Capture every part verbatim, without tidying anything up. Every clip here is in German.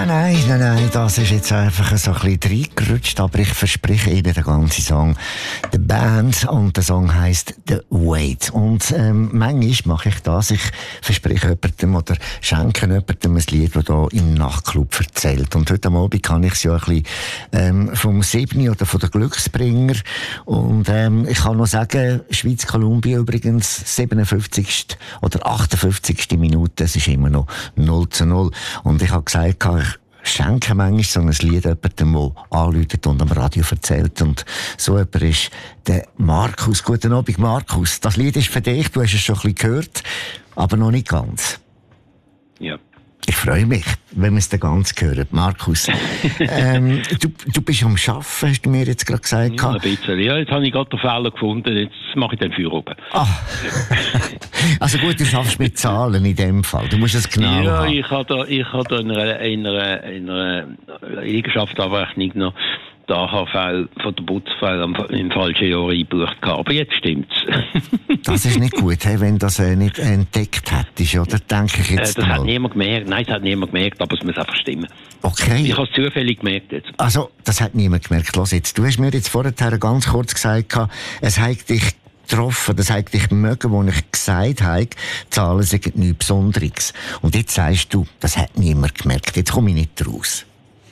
Nein, nein, nein, nein, das ist jetzt einfach so ein bisschen reingerutscht, aber ich verspreche Ihnen den ganzen Song. The Band, und der Song heisst The Wait. Und ähm, manchmal mache ich das, ich verspreche jemandem oder schenke jemandem ein Lied, das hier im Nachtclub erzählt. Und heute Abend kann ich es ja ein bisschen ähm, vom Siebni oder von der Glücksbringer. Und ähm, ich kann noch sagen, Schweiz-Kolumbien übrigens siebenundfünfzigste oder achtundfünfzigste Minute, es ist immer noch null zu null. Und ich habe gesagt, ich schenke manchmal so ein Lied jemandem, der anruft und am Radio erzählt. Und so jemand ist der Markus. Guten Abend, Markus. Das Lied ist für dich, du hast es schon ein bisschen gehört, aber noch nicht ganz. Ja. Ich freue mich, wenn wir es dann ganz hören. Markus, ähm, du, du bist am Arbeiten, hast du mir jetzt gerade gesagt. Ja, ein bisschen. Ja, jetzt habe ich gerade den Fehler gefunden, jetzt mache ich den Feuer oben. Ah. Also gut, du schaffst mit Zahlen in dem Fall. Du musst es genau ja, haben. Ja, ich habe da, ich habe da in einer, in einer, in einer Liegenschaftsabrechnung noch die A H V von der Putzfall im falschen Jahr eingebucht gehabt. Aber jetzt stimmt's. Das ist nicht gut, hey, wenn das äh, nicht entdeckt hättest, oder? Denke ich jetzt äh, Das mal. hat niemand gemerkt. Nein, das hat niemand gemerkt, aber es muss einfach stimmen. Okay. Ich habe es zufällig gemerkt jetzt. Also, das hat niemand gemerkt. Los jetzt, du hast mir jetzt vorher ganz kurz gesagt, es hat dich getroffen, das hat dich mögen, wo ich gesagt habe, Zahlen sind nichts Besonderes. Und jetzt sagst du, das hat niemand gemerkt. Jetzt komme ich nicht raus.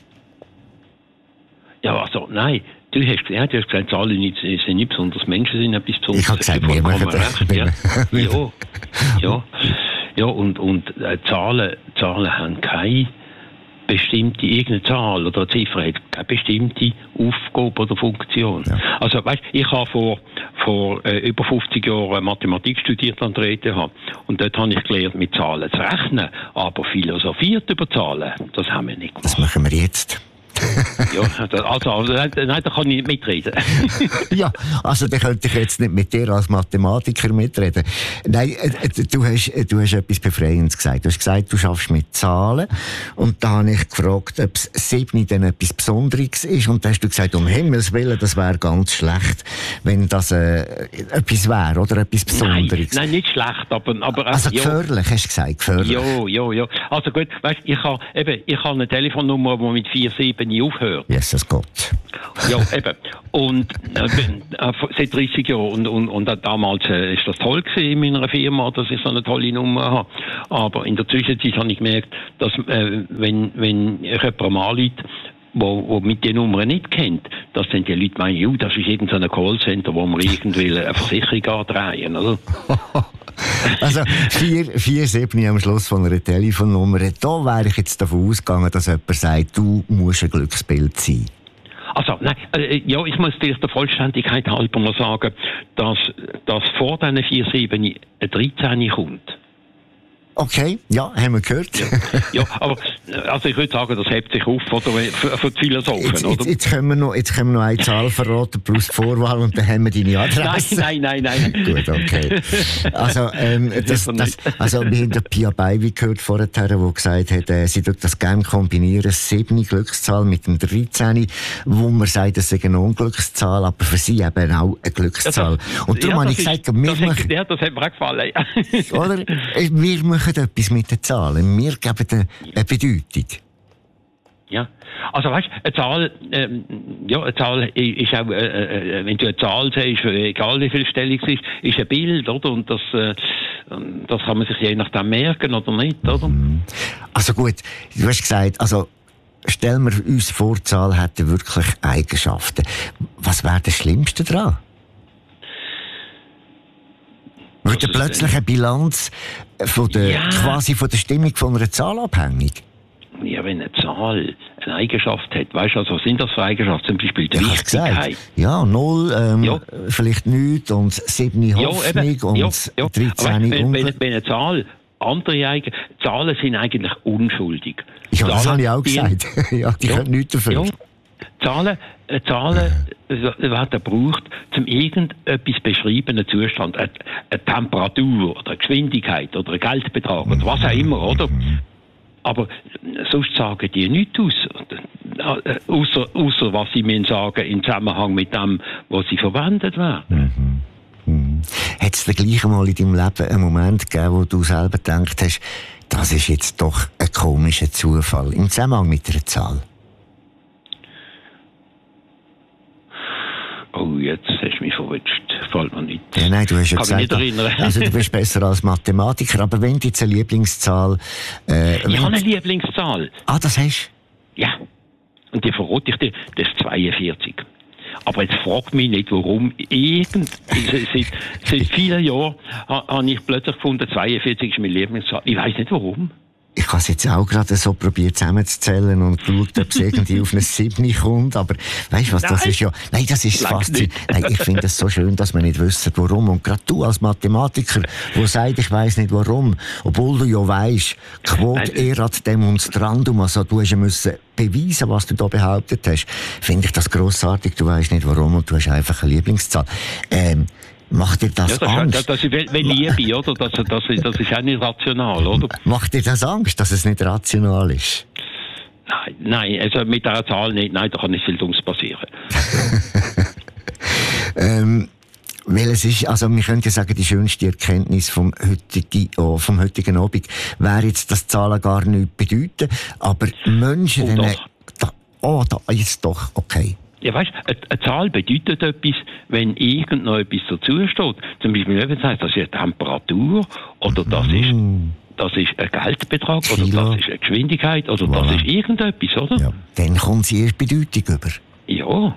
Ja, also, nein. Du hast, ja, du hast gesagt, Zahlen sind nicht besonders, Menschen sind etwas Besonderes. Ich habe gesagt, wir machen recht, ja. ja, ja, ja, und, und äh, Zahlen, Zahlen haben keine bestimmte, irgendeine Zahl oder eine Ziffer hat keine bestimmte Aufgabe oder Funktion. Ja. Also, weißt, ich habe vor, vor äh, über fünfzig Jahren Mathematik studiert an der E T H und dort habe ich gelernt, mit Zahlen zu rechnen, aber philosophiert über Zahlen, das haben wir nicht gemacht. Das machen wir jetzt. Ja, also, also nein, da kann ich nicht mitreden. Ja, also da könnte ich jetzt nicht mit dir als Mathematiker mitreden. Nein, du hast, du hast etwas Befreiendes gesagt. Du hast gesagt, du schaffst mit Zahlen. Und da habe ich gefragt, ob es sieben denn etwas Besonderes ist. Und da hast du gesagt, um Himmels Willen, das wäre ganz schlecht, wenn das äh, etwas wäre, oder etwas Besonderes. Nein, nein, nicht schlecht, aber... aber also ja. Gefährlich, hast du gesagt, gefährlich. Ja, ja, ja. Also gut, weißt, ich habe eben, ich habe eine Telefonnummer, die mit vier sieben nie aufhört. Jesus Gott. Ja, eben. Und äh, äh, seit dreißig Jahren. Und, und, und damals äh, ist das toll gewesen in meiner Firma, dass ich so eine tolle Nummer habe. Aber in der Zwischenzeit habe ich gemerkt, dass äh, wenn, wenn ich jemanden anrufe, wo, wo mit der Nummer nicht kennt, dass dann die Leute meinen, jo, das ist irgendein so Callcenter, wo wir irgendwie eine Versicherung andrehen, oder? Also vier, vier, sieben am Schluss von einer Telefonnummer. Da wäre ich jetzt davon ausgegangen, dass jemand sagt, du musst ein Glücksbild sein. Also, nein, äh, ja, ich muss vielleicht der Vollständigkeit halber mal sagen, dass, dass vor diesen vier sieben ein dreizehn kommt. Okay, ja, haben wir gehört. Ja, ja, aber also ich würde sagen, das hebt sich auf oder, für, für die Philosophen, jetzt, oder? Jetzt, jetzt, können wir noch, jetzt können wir noch eine Zahl verraten plus die Vorwahl und dann haben wir deine Adresse. Nein, nein, nein, nein. Gut, okay. Also, ähm, das, das, also wir haben den Pia Beiwi gehört vorher, der gesagt hat, äh, sie tut das gerne kombinieren, sieben Glückszahl mit dem dreizehn, wo man sagt, das ist eine Unglückszahl, aber für sie eben auch eine Glückszahl. Ja, das, und darum ja, habe ich gesagt, wir das, machen... Ja, das hat mir auch gefallen. Oder? Wir machen etwas mit den Zahlen. Wir geben eine Bedeutung. Ja, also weißt, eine Zahl, ähm, ja, eine Zahl ist auch, äh, äh, wenn du eine Zahl sagst, egal wie viel Stellung es ist, ist ein Bild, oder? Und das, äh, das kann man sich je nachdem merken oder nicht, oder? Also gut, du hast gesagt, also stellen wir uns vor, die Zahl hätte wirklich Eigenschaften. Was wäre das Schlimmste daran? Wird ja plötzlich eine Bilanz von der, ja. quasi von der Stimmung von einer Zahl abhängig? Ja, wenn eine Zahl eine Eigenschaft hat, weißt du, also, was sind das für Eigenschaften? Zum Beispiel die ja, Wichtigkeit. Ja, null, ähm, ja. vielleicht nichts und sieben Hoffnung ja, und ja, ja. dreizehn wenn, wenn, wenn eine Zahl andere Eigen Zahlen sind eigentlich unschuldig. Ja, Zahlen, das habe ich auch gesagt. Die, ja, die ja, können nichts dafür. Ja. Zahlen, äh, Zahlen äh, werden gebraucht, um irgendetwas beschreibenden Zustand, eine, eine Temperatur oder eine Geschwindigkeit oder ein Geldbetrag oder was auch immer, oder? Aber sonst sagen die nichts aus, äh, außer, außer was sie mir sagen im Zusammenhang mit dem, was sie verwendet werden. Mhm. Mhm. Hat es denn gleich mal in deinem Leben einen Moment gegeben, wo du selber gedacht hast, das ist jetzt doch eine komischen Zufall im Zusammenhang mit einer Zahl? Oh, jetzt hast du mich verwünscht. Fällt mir nicht. Ja, nein, du hast ja gesagt, also du bist besser als Mathematiker, aber wenn du jetzt eine Lieblingszahl... Äh, ich habe eine Lieblingszahl. Ah, das hast du? Ja. Und die verrate ich dir, das ist zweiundvierzig. Aber jetzt frag mich nicht, warum. Irgend, seit, seit vielen Jahren habe ich plötzlich gefunden, zweiundvierzig ist meine Lieblingszahl. Ich weiss nicht warum. Ich habe es jetzt auch gerade so probiert zusammenzuzählen und geschaut, ob es irgendwie auf eine sieben kommt. Aber weißt du was, das nein. ist ja... Nein, das ist faszinierend. Nein, ich finde es so schön, dass man nicht wüsste, warum. Und gerade du als Mathematiker, der sagt, ich weiss nicht warum, obwohl du ja weisst, quod erat demonstrandum, also du hast ja müssen beweisen, was du da behauptet hast, finde ich das grossartig. Du weisst nicht warum und du hast einfach eine Lieblingszahl. Ähm, Macht dir das, ja, das Angst? Ist, das ist wie Liebe, oder? Das, das, das ist auch nicht rational, oder? Macht dir das Angst, dass es nicht rational ist? Nein, nein, also mit dieser Zahl nicht. Nein, da kann nicht viel Dummes passieren. ähm, weil es ist, also wir können ja sagen, die schönste Erkenntnis vom heutigen, oh, vom heutigen Abend wäre jetzt, dass Zahlen gar nichts bedeuten, aber Menschen... Oh, denen, da, oh, da ist doch, okay. Ja, weißt, eine, eine Zahl bedeutet etwas, wenn irgend noch etwas dazu steht. Zum Beispiel, wenn das ist eine Temperatur, oder das mm. ist, das ist ein Geldbetrag, Kilo. oder das ist eine Geschwindigkeit, oder voilà. Das ist irgendetwas, oder? Ja, dann kommt sie erst Bedeutung über. Ja.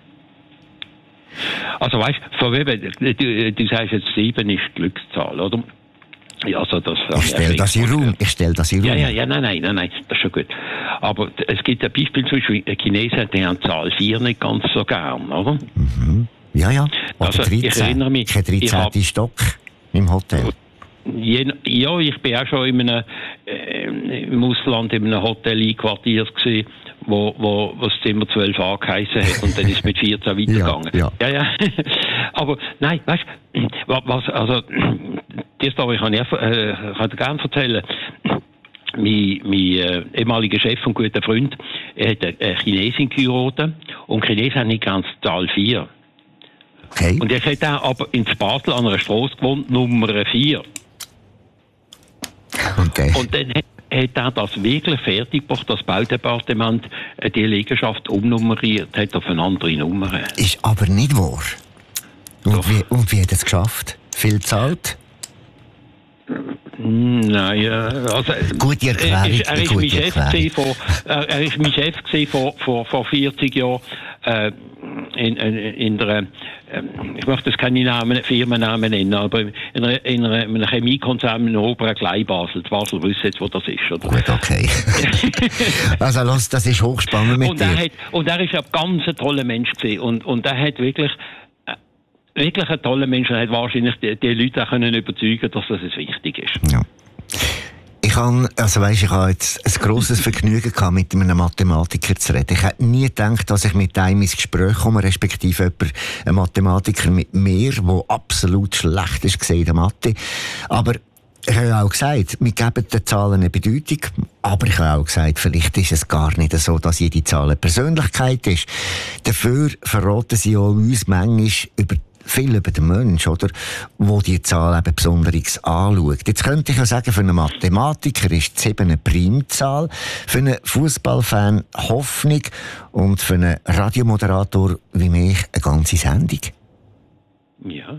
Also weißt, von wem, du, du sagst jetzt, sieben ist die Glückszahl, oder? Ja, also das, ich stelle das in Raum. Ich stelle das in Raum. Ja, ja, ja, nein, nein, nein, nein, das ist schon gut. Aber es gibt ein Beispiel, zum Beispiel, die Chinesen, die haben Zahl vier nicht ganz so gern, oder? Mhm. Ja, ja. Oder also, dreizehn. Ich erinnere mich. Kein dreizehnten Stock im Hotel. Je, ja, ich bin auch schon in einem, äh, im Ausland in einem Hotel einquartiert gewesen, wo, wo, wo das Zimmer zwölf A geheissen hat und dann ist es mit vierzehn weitergegangen. Ja, ja. ja, ja. Aber nein, weißt du, was, also, die Story kann ich, äh, kann ich gerne erzählen. Mein, mein äh, ehemaliger Chef und guter Freund, er hat eine, eine Chinesin geheiratet und Chinesen haben nicht ganz die Zahl vier. Okay. Und er hat auch aber in Basel an einer Strasse gewohnt, Nummer vier. Okay. Und dann hat, hat er das wirklich fertig gebracht, das Baudepartement, die Liegenschaft umnummeriert hat auf eine andere Nummer. Ist aber nicht wahr. Und wie, und wie hat er es geschafft? Viel gezahlt? Nein, also... Gute Erklärung. Er, er, ist mein Chef vor, er, er ist mein Chef vor, vor, vor vierzig Jahren äh, in, in, in der... Äh, ich möchte jetzt keine Namen, Firmennamen nennen, aber in, einer, in, einer, in einem Chemiekonzern in Oberen Kleinbasel. Die Basel wissen jetzt, wo das ist, oder? Gut, okay. Also los, das ist hochspannend mit und dir. Er hat, und er ist ein ganz toller Mensch gewesen. Und, und er hat wirklich... Wirklich ein toller Mensch, und hat wahrscheinlich die, die Leute auch können überzeugen, dass das wichtig ist. Ja. Ich habe, also weißt, ich habe jetzt ein grosses Vergnügen gehabt, mit einem Mathematiker zu reden. Ich hätte nie gedacht, dass ich mit einem ins Gespräch komme, respektive jemand, ein Mathematiker mit mir, der absolut schlecht ist in der Mathe. Aber ich habe auch gesagt, wir geben den Zahlen eine Bedeutung, aber ich habe auch gesagt, vielleicht ist es gar nicht so, dass jede Zahl eine Persönlichkeit ist. Dafür verraten sie auch uns manchmal über viel über den Menschen, oder? Wo die Zahl eben Besonderes anschaut. Jetzt könnte ich ja sagen, für einen Mathematiker ist die sieben eine Primzahl, für einen Fußballfan Hoffnung und für einen Radiomoderator wie mich eine ganze Sendung. Ja.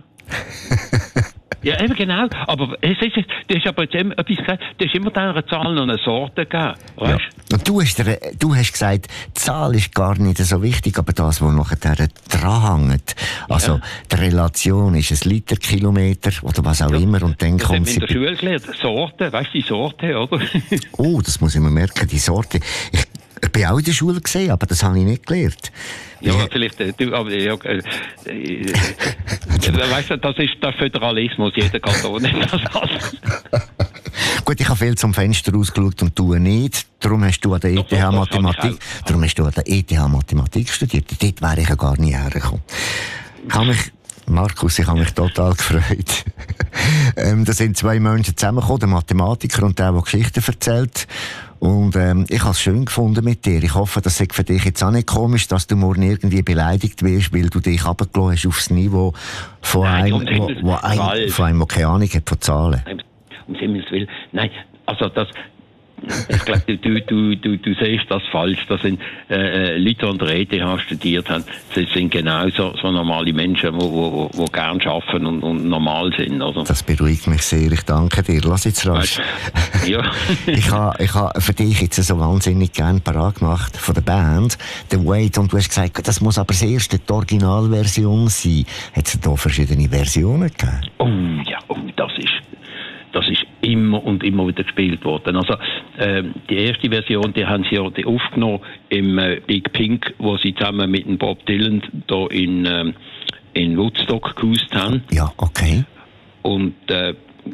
Ja, eben genau. Aber es ist, du hast aber jetzt immer etwas gesagt, du hast immer dieser Zahl noch eine Sorte gegeben. Weißt? Ja. Und du hast, du hast gesagt, die Zahl ist gar nicht so wichtig, aber das, was nachher dranhängt. Also, ja. Die Relation ist ein Liter, Kilometer oder was auch ja. immer. Und dann das kommt sie... in der Schule gelernt. Sorte, weißt du, die Sorte, oder? Oh, das muss ich mir merken, die Sorte. Ich, ich bin auch in der Schule gesehen, aber das habe ich nicht gelernt. Ja, ja. vielleicht, du, aber, ja, äh, äh, weißt du, das ist der Föderalismus, jeder Kanton hat das alles. Gut, ich habe viel zum Fenster rausgeschaut und du nicht. Darum hast du an der E T H Mathematik, darum hast du an der E T H Mathematik studiert. Dort wäre ich ja gar nie hergekommen. Ich habe mich, Markus, ich habe mich total gefreut. ähm, da sind zwei Menschen zusammengekommen, der Mathematiker und der, der Geschichten erzählt. Und ähm, ich habe es schön gefunden mit dir. Ich hoffe, das ist für dich jetzt auch nicht komisch, dass du morgen irgendwie beleidigt wirst, weil du dich runtergelassen hast aufs Niveau von Nein, einem, wo, wo ein, von einem, der keine Ahnung hat von Zahlen. Um Himmels Willen. Nein, also das... Ich glaube, du, du, du, du siehst das falsch. Das sind äh, Leute, die an der E T H studiert haben. Das sind genau so, so normale Menschen, die wo, wo, wo gerne arbeiten und, und normal sind. Also. Das beruhigt mich sehr. Ich danke dir. Lass jetzt rasch. Weißt, ja. ich habe ich ha für dich jetzt so wahnsinnig gerne parat gemacht von der Band, The Wait. Und du hast gesagt, das muss aber das erste, die Originalversion sein. Hat es da verschiedene Versionen gegeben? Oh ja, oh, das ist... Das ist immer und immer wieder gespielt worden. Also äh, die erste Version, die haben sie ja die aufgenommen im äh, Big Pink, wo sie zusammen mit dem Bob Dylan da in, äh, in Woodstock gehust haben. Ja, okay. Und äh,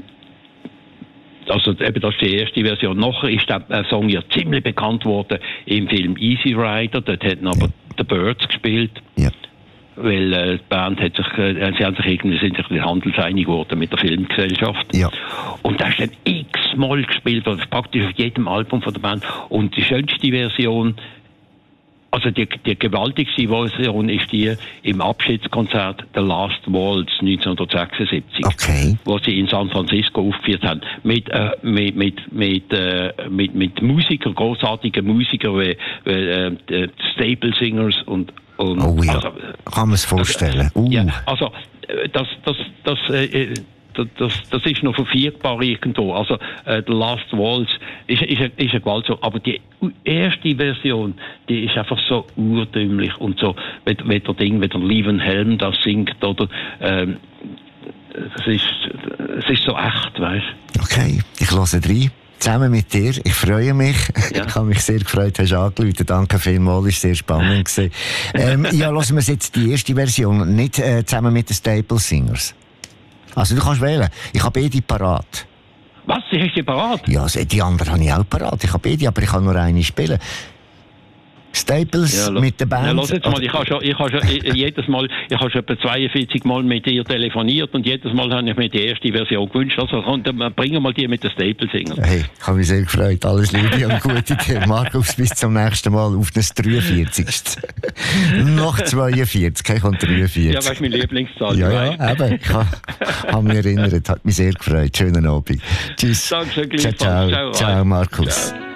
also eben das ist die erste Version. Nachher ist der äh, Song ja ziemlich bekannt worden im Film Easy Rider. Dort hätten aber ja. The Byrds gespielt. Ja. Weil äh, die Band hat sich, äh, sie haben sich irgendwie sind sich handelseinig geworden mit der Filmgesellschaft. Ja. Und das ist dann x-mal gespielt, also praktisch auf jedem Album von der Band. Und die schönste Version, also die, die gewaltigste Version ist die im Abschiedskonzert The Last Waltz neunzehnhundertsechsundsiebzig, okay. Wo sie in San Francisco aufgeführt haben. Mit, äh, mit, mit, mit, äh, mit, mit Musikern, großartigen Musikern wie, wie äh, Staple Singers und Und oh ja, also, kann man es vorstellen. Das, uh. Ja, also das, das, das, äh, das, das, das ist noch verfügbar irgendwo. Also äh, The Last Waltz ist, ist, ist eine Gewalt so, aber die erste Version, die ist einfach so urtümlich und so, wenn, wenn der Ding, wenn der Lieven Helm das singt oder ähm, es ist, es ist so echt, weißt du. Okay, ich höre rein. Zusammen mit dir. Ich freue mich. Ja. Ich habe mich sehr gefreut, hast du angerufen. Danke vielmals, es war sehr spannend. ähm, ja, hören wir jetzt die erste Version, nicht äh, zusammen mit den Staple Singers. Also du kannst wählen. Ich habe beide parat. Was? Die hast du parat? Ja, die anderen habe ich auch parat. Ich habe beide, aber ich kann nur eine spielen. Staples ja, mit der Band. Ja, lass jetzt mal, ich habe schon, ich habe schon jedes Mal, ich habe schon etwa zweiundvierzig Mal mit dir telefoniert und jedes Mal habe ich mir die erste Version gewünscht. Also bringen wir mal die mit den Staples-Singern. Hey, ich habe mich sehr gefreut. Alles Liebe und gute dir. Markus, bis zum nächsten Mal auf das dreiundvierzigste Noch zweiundvierzig, ich komme dreiundvierzig. Ja, weißt du, meine Lieblingszahl. Ja, ja, eben. Ich habe hab mich erinnert, hat mich sehr gefreut. Schönen Abend. Tschüss. Danke, ciao, ciao. Ciao, Markus. Ciao.